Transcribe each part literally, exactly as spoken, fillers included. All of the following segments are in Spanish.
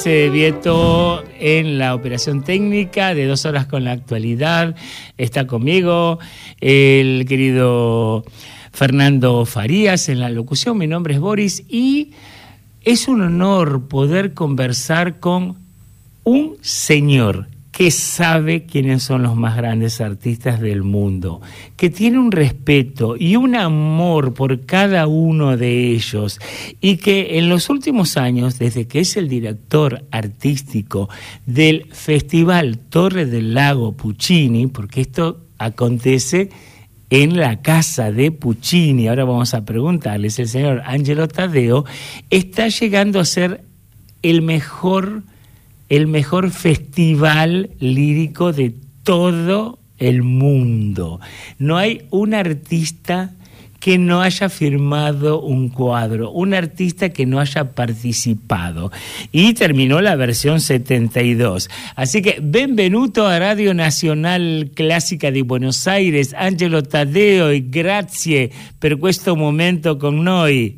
Vieto en la operación técnica de Dos Horas con la Actualidad. Está conmigo el querido Fernando Farías en la locución. Mi nombre es Boris y es un honor poder conversar con un señor que sabe quiénes son los más grandes artistas del mundo, que tiene un respeto y un amor por cada uno de ellos, y que en los últimos años, desde que es el director artístico del Festival Torre del Lago Puccini, porque esto acontece en la casa de Puccini, ahora vamos a preguntarles, el señor Angelo Taddeo, está llegando a ser el mejor el mejor festival lírico de todo el mundo. No hay un artista que no haya firmado un cuadro, un artista que no haya participado. Y terminó la versión setenta y dos. Así que benvenuto a Radio Nazionale Classica di Buenos Aires, Angelo Taddeo, e grazie per questo momento con noi.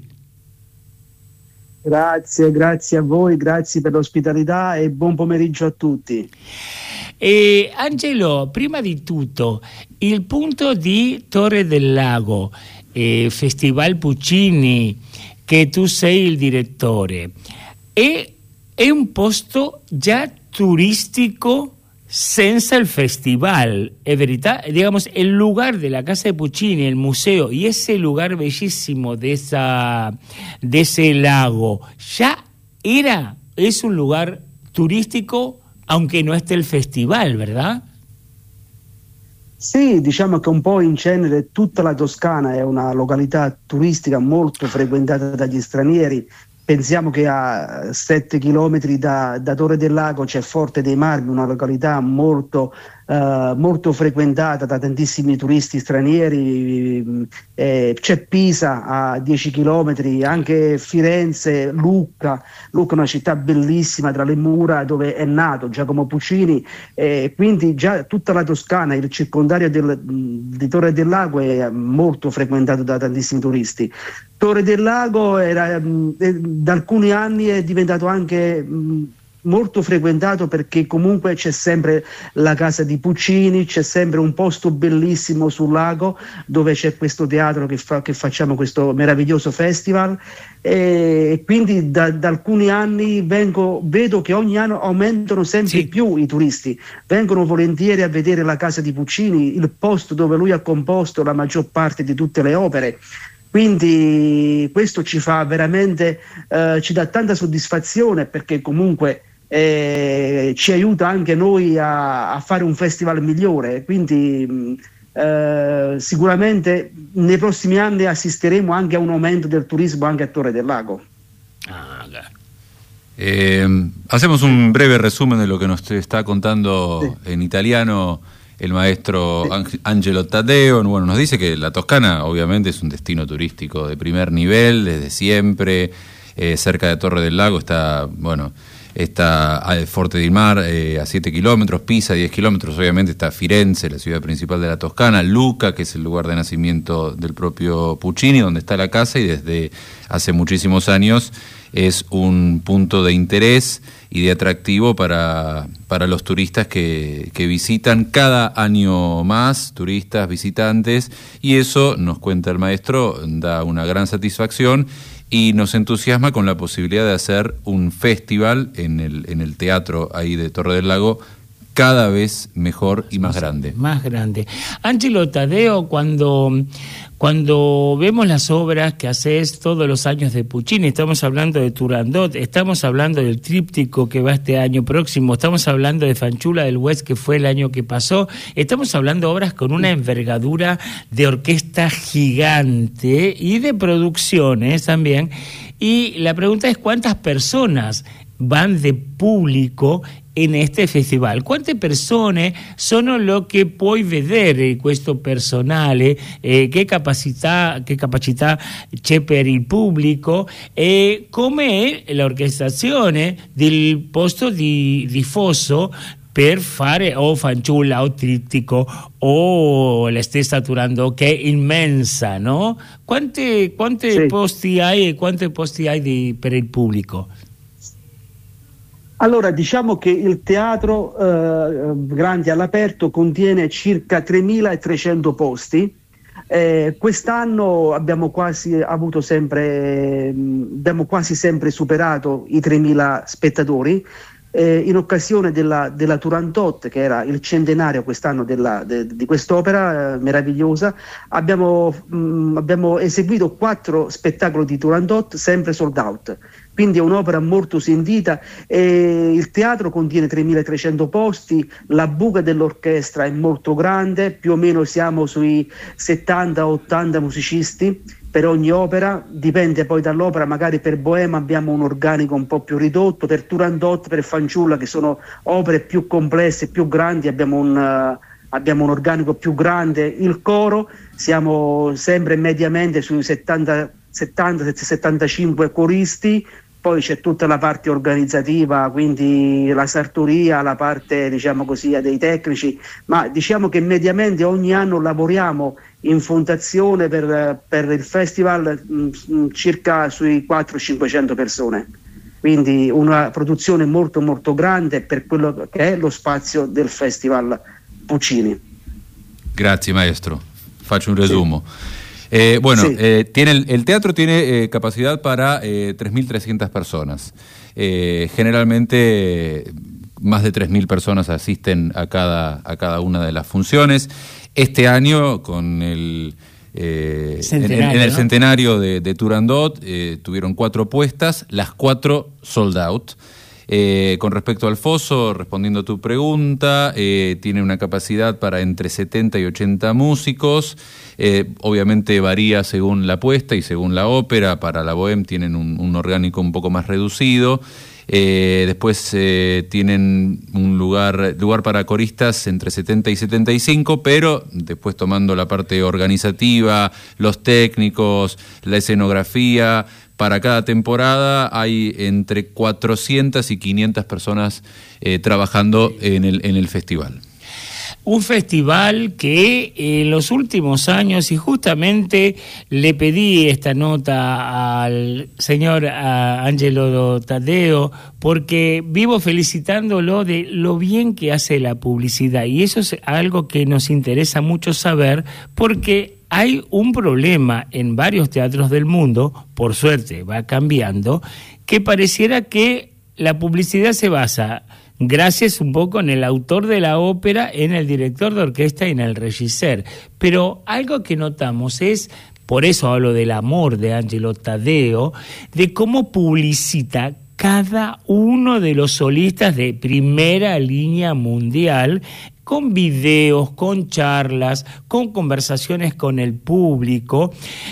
Grazie, grazie a voi, grazie per l'ospitalità e buon pomeriggio a tutti. Eh, Angelo, prima di tutto, il punto di Torre del Lago, eh, Festival Puccini, che tu sei il direttore, è, è un posto già turistico senza el festival, es verdad, digamos, el lugar de la casa de Puccini, el museo, y ese lugar bellísimo de esa de ese lago, ya era, es un lugar turístico, aunque no esté el festival, ¿verdad? Sì, diciamo che un po' in genere tutta la Toscana è una località turistica molto frequentata dagli stranieri. Pensiamo che a sette chilometri da, da Torre del Lago c'è Forte dei Marmi, una località molto, uh, molto frequentata da tantissimi turisti stranieri, eh, c'è Pisa a dieci chilometri, anche Firenze, Lucca, Lucca è una città bellissima tra le mura dove è nato Giacomo Puccini, eh, quindi già tutta la Toscana, il circondario del, di Torre del Lago è molto frequentato da tantissimi turisti. Torre del Lago era, eh, da alcuni anni è diventato anche mh, molto frequentato perché comunque c'è sempre la casa di Puccini, c'è sempre un posto bellissimo sul lago dove c'è questo teatro che, fa, che facciamo questo meraviglioso festival, e quindi da, da alcuni anni vengo, vedo che ogni anno aumentano sempre sì. più i turisti, vengono volentieri a vedere la casa di Puccini, il posto dove lui ha composto la maggior parte di tutte le opere. Quindi questo ci fa veramente, eh, ci dà tanta soddisfazione perché comunque eh, ci aiuta anche noi a, a fare un festival migliore. Quindi eh, sicuramente nei prossimi anni assisteremo anche a un aumento del turismo anche a Torre del Lago. Ah, eh, hacemos un breve resumen de lo que nos está contando sí. en italiano el maestro Angelo Taddeo. Bueno, nos dice que la Toscana obviamente es un destino turístico de primer nivel desde siempre. Eh, cerca de Torre del Lago está, bueno, está Forte dei Marmi eh, a siete kilómetros, Pisa a diez kilómetros, obviamente está Firenze, la ciudad principal de la Toscana, Lucca, que es el lugar de nacimiento del propio Puccini, donde está la casa, y desde hace muchísimos años es un punto de interés y de atractivo para, para los turistas que, que visitan cada año más, turistas, visitantes, y eso, nos cuenta el maestro, da una gran satisfacción y nos entusiasma con la posibilidad de hacer un festival en el, en el teatro ahí de Torre del Lago cada vez mejor y más grande. Más grande. Angelo Taddeo, cuando, cuando vemos las obras que haces todos los años de Puccini, estamos hablando de Turandot, estamos hablando del tríptico que va este año próximo, estamos hablando de Fanciulla del West que fue el año que pasó, estamos hablando de obras con una envergadura de orquesta gigante y de producciones también, y la pregunta es ¿cuántas personas van de pubblico in este festival? Quante persone sono lo che puoi vedere questo personale, eh, che capacità che capacità c'è per il pubblico e come è l'orchestrazione del posto di, di Fosso per fare o Fanciulla o Trittico o la stessa Turandot, che è immensa, no? Quante, quante sì. posti hai e quanti posti hai di, per il pubblico? Allora, diciamo che il teatro eh, Grandi all'aperto contiene circa tremilatrecento posti. Eh, quest'anno abbiamo quasi avuto sempre, abbiamo quasi sempre superato i tremila spettatori. Eh, in occasione della, della Turandot, che era il centenario quest'anno della, de, di quest'opera eh, meravigliosa, abbiamo, mh, abbiamo eseguito quattro spettacoli di Turandot sempre sold out. Quindi è un'opera molto sentita, e il teatro contiene tremilatrecento posti, la buca dell'orchestra è molto grande, più o meno siamo sui settanta ottanta musicisti per ogni opera, dipende poi dall'opera, magari per Bohème abbiamo un organico un po' più ridotto, per Turandot, per Fanciulla, che sono opere più complesse, più grandi, abbiamo un, uh, abbiamo un organico più grande. Il coro siamo sempre mediamente sui settanta settantacinque coristi, poi c'è tutta la parte organizzativa, quindi la sartoria, la parte diciamo così dei tecnici, ma diciamo che mediamente ogni anno lavoriamo in fondazione per, per il festival mh, circa sui quattrocento cinquecento persone, quindi una produzione molto molto grande per quello che è lo spazio del Festival Puccini. Grazie maestro, faccio un resumo. Sì. Eh, bueno, sí. eh, tiene el, el teatro tiene eh, capacidad para eh, tres mil trescientas personas. Eh, generalmente más de tres mil personas asisten a cada, a cada una de las funciones. Este año, con el, eh, en, en el ¿no? centenario de, de Turandot, eh, tuvieron cuatro puestas, las cuatro sold out. Eh, con respecto al foso, respondiendo a tu pregunta, eh, tiene una capacidad para entre setenta y ochenta músicos. Eh, obviamente varía según la puesta y según la ópera. Para la Bohème tienen un, un orgánico un poco más reducido. Eh, después eh, tienen un lugar, lugar para coristas entre setenta y setenta y cinco, pero después tomando la parte organizativa, los técnicos, la escenografía, para cada temporada hay entre cuatrocientas y quinientas personas eh, trabajando en el, en el festival. Un festival que en los últimos años, y justamente le pedí esta nota al señor a Angelo Taddeo, porque vivo felicitándolo de lo bien que hace la publicidad, y eso es algo que nos interesa mucho saber, porque hay un problema en varios teatros del mundo, por suerte va cambiando, que pareciera que la publicidad se basa, gracias un poco en el autor de la ópera, en el director de orquesta y en el regisseur. Pero algo que notamos es, por eso hablo del amor de Angelo Taddeo, de cómo publicita cada uno de los solistas de primera línea mundial, con videos, con charlas, con conversaciones con il pubblico.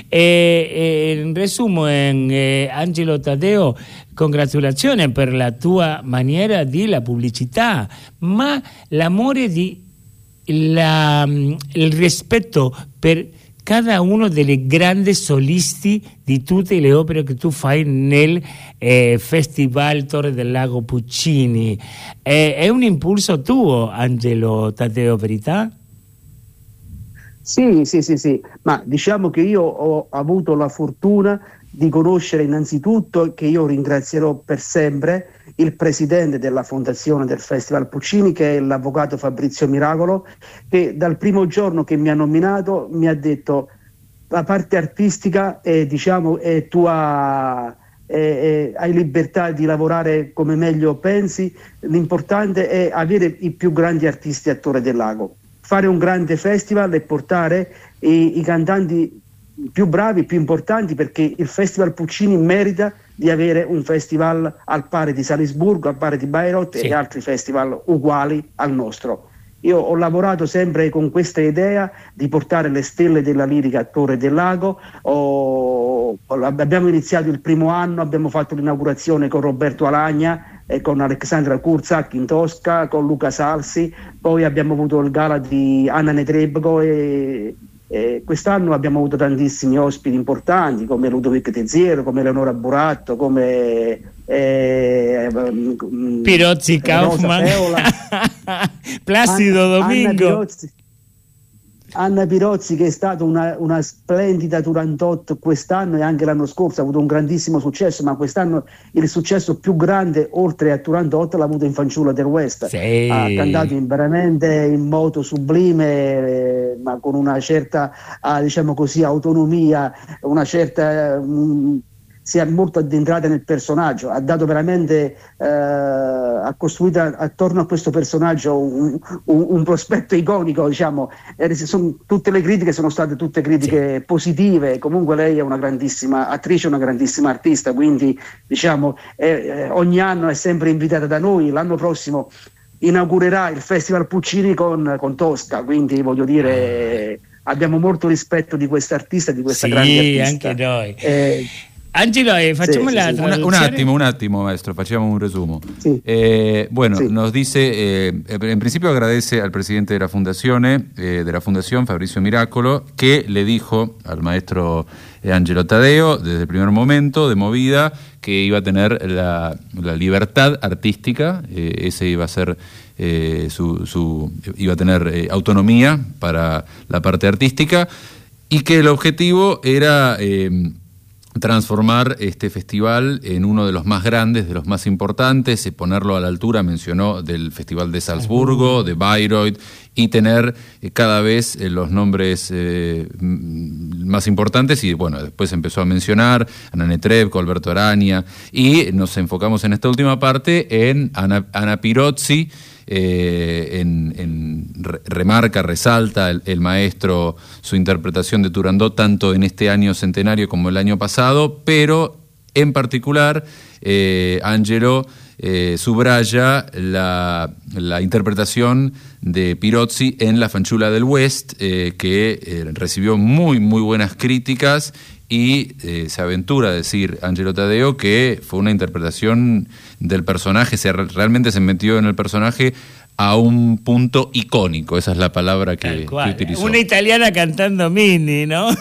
Eh, eh, in resumen, eh, Angelo Taddeo, congratulazioni per la tua maniera di la pubblicità, ma l'amore di la, il rispetto per cada uno delle grandi solisti di tutte le opere che tu fai nel eh, Festival Torre del Lago Puccini. Eh, è un impulso tuo, Angelo Taddeo, verità? Sì, sì, sì, sì, ma diciamo che io ho avuto la fortuna di conoscere innanzitutto, che io ringrazierò per sempre, il presidente della fondazione del Festival Puccini, che è l'avvocato Fabrizio Miracolo, che dal primo giorno che mi ha nominato mi ha detto: la parte artistica è, diciamo, è tua, è, è, hai libertà di lavorare come meglio pensi, l'importante è avere i più grandi artisti a Torre del Lago, fare un grande festival e portare i, i cantanti più bravi, più importanti, perché il Festival Puccini merita di avere un festival al pari di Salisburgo, al pari di Bayreuth, sì, e altri festival uguali al nostro. Io ho lavorato sempre con questa idea di portare le stelle della lirica a Torre del Lago. Ho, abbiamo iniziato il primo anno, abbiamo fatto l'inaugurazione con Roberto Alagna e con Alexandra Kurzak in Tosca, con Luca Salsi, poi abbiamo avuto il gala di Anna Netrebko e Eh, quest'anno abbiamo avuto tantissimi ospiti importanti come Ludovic Teziero, come Eleonora Buratto, come eh, Pirozzi, Kaufman, Placido Anna, Domingo. Anna Pirozzi. Anna Pirozzi, che è stata una, una splendida Turandot quest'anno e anche l'anno scorso ha avuto un grandissimo successo, ma quest'anno il successo più grande oltre a Turandot l'ha avuto in Fanciulla del West. Sì. Ha cantato in, veramente in modo sublime, eh, ma con una certa ah, diciamo così autonomia, una certa mh, si è molto addentrata nel personaggio, ha dato veramente eh, ha costruito attorno a questo personaggio un, un, un prospetto iconico, diciamo. E sono, tutte le critiche sono state tutte critiche sì. positive. Comunque lei è una grandissima attrice, una grandissima artista, quindi diciamo eh, ogni anno è sempre invitata da noi. L'anno prossimo inaugurerà il Festival Puccini con, con Tosca, quindi voglio dire abbiamo molto rispetto di questa artista, di questa sì, grande artista. Anche noi. Eh, Angelo, eh, facciamo sì, la sì, sì. traduzione. Un, un attimo, un attimo, maestro, facciamo un resumo. Sí. Eh, bueno, sí. nos dice, eh, en principio agradece al presidente de la fundación, eh, de la fundación, Fabricio Miracolo, que le dijo al maestro eh, Angelo Taddeo, desde el primer momento de Movida, que iba a tener la, la libertad artística, eh, ese iba a ser eh, su, su, iba a tener eh, autonomía para la parte artística, y que el objetivo era eh, transformar este festival en uno de los más grandes, de los más importantes, y ponerlo a la altura, mencionó, del Festival de Salzburgo, de Bayreuth, y tener eh, cada vez eh, los nombres eh, más importantes, y bueno, después empezó a mencionar a Nane Trebko, Alberto Araña, y nos enfocamos en esta última parte en Ana, Anna Pirozzi. Eh, en, en remarca, resalta el, el maestro su interpretación de Turandot tanto en este año centenario como el año pasado, pero en particular eh, Angelo eh, subraya la, la interpretación de Pirozzi en La Fanciulla del West, eh, que eh, recibió muy muy buenas críticas, y eh, se aventura a decir Angelo Taddeo que fue una interpretación del personaje, se, realmente se metió en el personaje a un punto icónico, esa es la palabra que, que utilizó. Una italiana cantando Minnie, ¿no?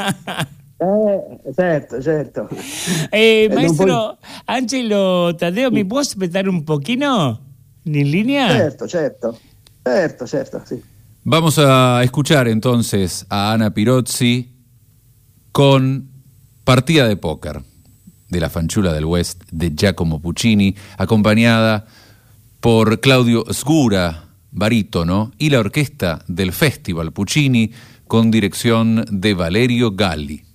Eh, certo, certo. Eh, maestro Angelo Taddeo, ¿me puedo aspettar un poquito en línea? Certo, certo, certo, certo, sí. Vamos a escuchar entonces a Anna Pirozzi con Partida de Póker de La Fanciulla del West de Giacomo Puccini, acompañada por Claudio Sgura, barítono, y la orquesta del Festival Puccini con dirección de Valerio Galli.